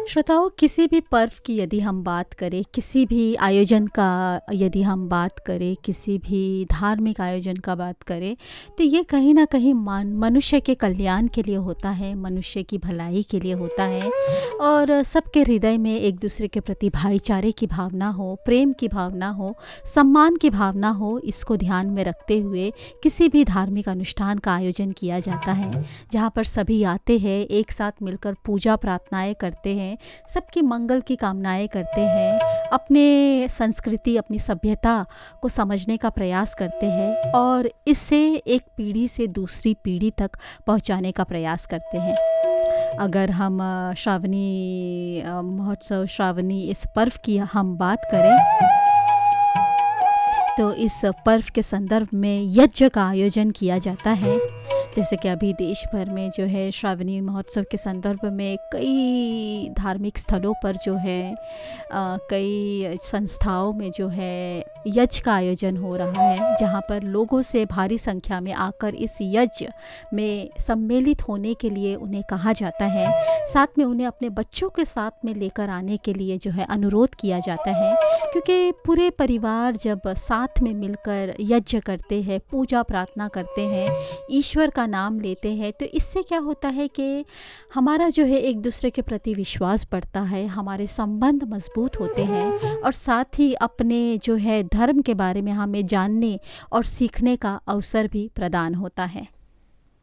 श्रोताओं, किसी भी पर्व की यदि हम बात करें, किसी भी आयोजन का यदि हम बात करें, किसी भी धार्मिक आयोजन का बात करें, तो ये कहीं न कहीं मनुष्य के कल्याण के लिए होता है, मनुष्य की भलाई के लिए होता है और सबके हृदय में एक दूसरे के प्रति भाईचारे की भावना हो, प्रेम की भावना हो, सम्मान की भावना हो, इसको ध्यान में रखते हुए किसी भी धार्मिक अनुष्ठान का आयोजन किया जाता है, जहाँ पर सभी आते हैं, एक साथ मिलकर पूजा प्रार्थनाएँ करते हैं, सबकी मंगल की कामनाएं करते हैं, अपने संस्कृति, अपनी सभ्यता को समझने का प्रयास करते हैं और इससे एक पीढ़ी से दूसरी पीढ़ी तक पहुंचाने का प्रयास करते हैं। अगर हम श्रावणी महोत्सव, श्रावणी इस पर्व की हम बात करें, तो इस पर्व के संदर्भ में यज्ञ का आयोजन किया जाता है। जैसे कि अभी देश भर में जो है श्रावणी महोत्सव के संदर्भ में कई धार्मिक स्थलों पर जो है कई संस्थाओं में जो है यज्ञ का आयोजन हो रहा है, जहाँ पर लोगों से भारी संख्या में आकर इस यज्ञ में सम्मिलित होने के लिए उन्हें कहा जाता है। साथ में उन्हें अपने बच्चों के साथ में लेकर आने के लिए जो है अनुरोध किया जाता है, क्योंकि पूरे परिवार जब साथ में मिलकर यज्ञ करते हैं, पूजा प्रार्थना करते हैं, ईश्वर का नाम लेते हैं, तो इससे क्या होता है कि हमारा जो है एक दूसरे के प्रति विश्वास बढ़ता है, हमारे संबंध मजबूत होते हैं और साथ ही अपने जो है धर्म के बारे में हमें जानने और सीखने का अवसर भी प्रदान होता है।